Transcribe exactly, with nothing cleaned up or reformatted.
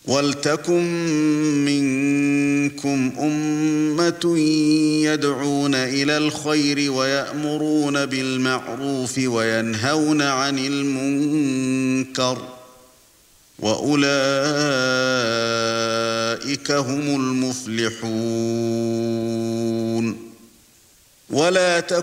وَلْتَكُن مِّنكُمْ أُمَّةٌ يَدْعُونَ إِلَى الْخَيْرِ وَيَأْمُرُونَ بِالْمَعْرُوفِ وَيَنْهَوْنَ عَنِ الْمُنكَرِ وَأُولَئِكَ هُمُ الْمُفْلِحُونَ. وَلَا